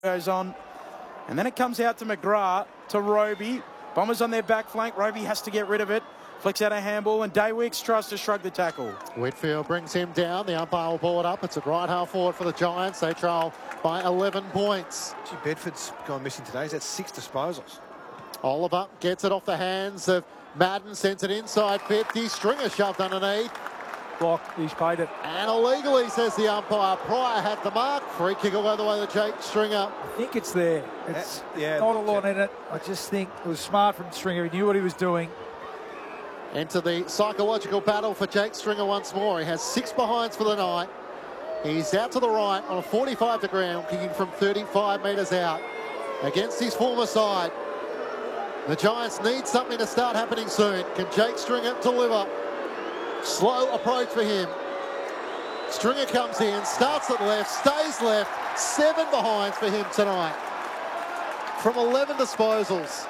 goes on. And then it comes out to McGrath, to Roby. Bombers on their back flank. Roby has to get rid of it. Flicks out a handball, and Daywicks tries to shrug the tackle. Whitfield brings him down. The umpire will ball it up. It's at right half forward for the Giants. They trail by 11 points. Gee, Bedford's gone missing today. He's had 6 disposals. Oliver gets it off the hands of Madden, sends it inside 50. Stringer shoved underneath. Block, he's paid it. And illegally, says the umpire. Pryor had the mark. Free kick will go the way of Jake Stringer. I think it's there. It's not a lot in it. I just think it was smart from Stringer. He knew what he was doing. Into the psychological battle for Jake Stringer once more. He has 6 behinds for the night. He's out to the right on a 45 to ground, kicking from 35 metres out against his former side. The Giants need something to start happening soon. Can Jake Stringer deliver? Slow approach for him. Stringer comes in, starts at left, stays left. 7 behinds for him tonight from 11 disposals.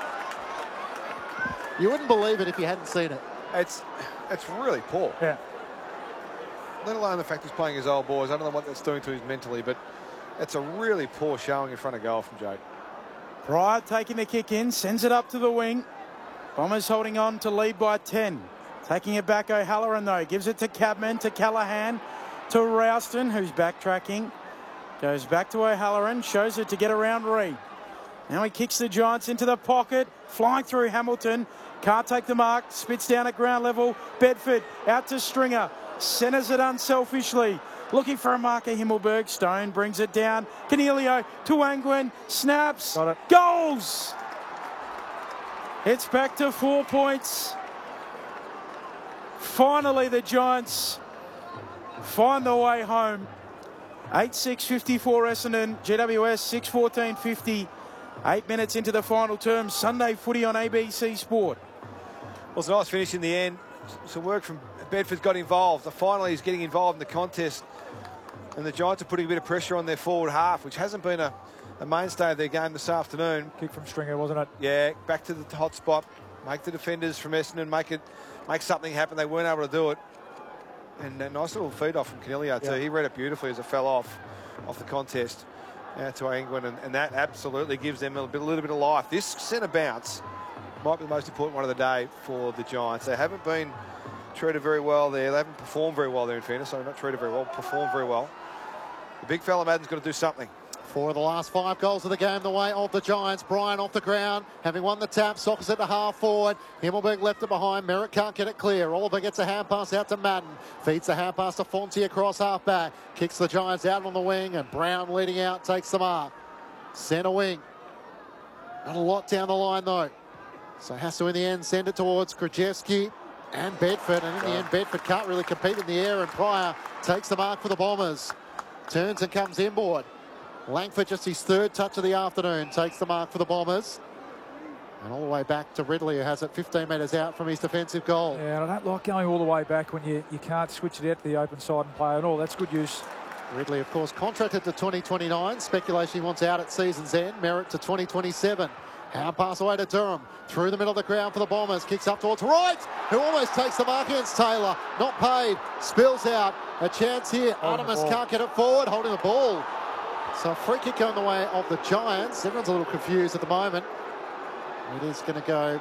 You wouldn't believe it if you hadn't seen it. It's really poor. Yeah. Let alone the fact he's playing his old boys. I don't know what that's doing to him mentally, but it's a really poor showing in front of goal from Jake. Pryor taking the kick in, sends it up to the wing. Bombers holding on to lead by 10. Taking it back, O'Halloran though. Gives it to Cabman, to Callaghan, to Rouston, who's backtracking. Goes back to O'Halloran, shows it to get around Reid. Now he kicks the Giants into the pocket, flying through Hamilton. Can't take the mark, spits down at ground level. Bedford out to Stringer, centres it unselfishly. Looking for a marker, Himmelberg. Stone brings it down. Cornelio to Angwin, snaps, Got it. Goals! It's back to 4 points. Finally, the Giants find the way home. 8-6-54 Essendon, GWS 6-14-50. 8 minutes into the final term. Sunday footy on ABC Sport. Well, it's a nice finish in the end. Some work from Bedford's got involved. Finally, he's getting involved in the contest. And the Giants are putting a bit of pressure on their forward half, which hasn't been a mainstay of their game this afternoon. Kick from Stringer, wasn't it? Yeah, back to the hot spot. Make the defenders from Essendon make something happen. They weren't able to do it. And a nice little feed off from Cornelio too. Yeah. He read it beautifully as it fell off the contest out to England, and that absolutely gives them a little bit of life. This centre bounce might be the most important one of the day for the Giants. They haven't been treated very well there. They haven't performed very well there, in fairness. So not treated very well, performed very well. The big fella Madden's got to do something. 4 of the last 5 goals of the game the way of the Giants. Brian off the ground, having won the tap, sockers it to half forward. Himmelberg left it behind. Merritt can't get it clear. Oliver gets a hand pass out to Madden. Feeds the hand pass to Fonte across half back. Kicks the Giants out on the wing, and Brown leading out takes the mark. Centre wing. Not a lot down the line though. So has to in the end send it towards Krajewski and Bedford. And in the end, Bedford can't really compete in the air, and Pryor takes the mark for the Bombers. Turns and comes inboard. Langford, just his 3rd touch of the afternoon, takes the mark for the Bombers. And all the way back to Ridley, who has it 15 metres out from his defensive goal. Yeah, and I don't like going all the way back when you can't switch it out to the open side and play at all. That's good use. Ridley, of course, contracted to 2029. Speculation he wants out at season's end. Merritt to 2027. Hand pass away to Durham. Through the middle of the ground for the Bombers. Kicks up towards Wright, who almost takes the mark against Taylor. Not paid. Spills out. A chance here. Artemis can't get it forward. Holding the ball. So a free kick going the way of the Giants. Everyone's a little confused at the moment. It is going to go...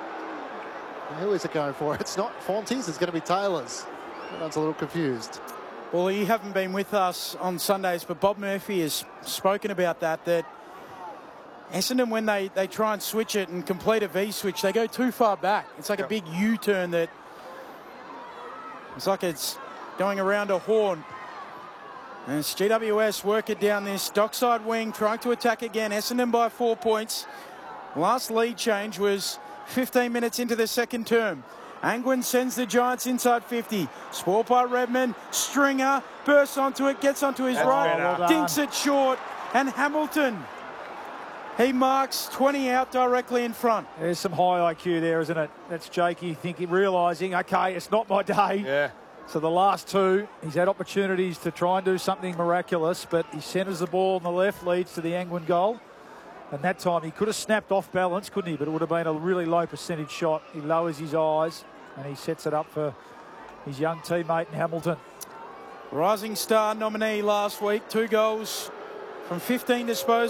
Who is it going for? It's not Fonte's. It's going to be Taylor's. Everyone's a little confused. Well, you haven't been with us on Sundays, but Bob Murphy has spoken about that Essendon, when they try and switch it and complete a V-switch, they go too far back. It's like a big U-turn that... It's like it's going around a horn. And it's GWS work it down this dockside wing, trying to attack again. Essendon by 4 points. Last lead change was 15 minutes into the second term. Angwin sends the Giants inside 50. Spoiled by Redmond. Stringer bursts onto it, gets onto his right, dinks it short. And Hamilton, he marks 20 out directly in front. There's some high IQ there, isn't it? That's Jakey realising, okay, it's not my day. Yeah. So the last 2, he's had opportunities to try and do something miraculous, but he centres the ball on the left, leads to the Angwin goal. And that time he could have snapped off balance, couldn't he? But it would have been a really low percentage shot. He lowers his eyes and he sets it up for his young teammate in Hamilton. Rising Star nominee last week, 2 goals from 15 disposals.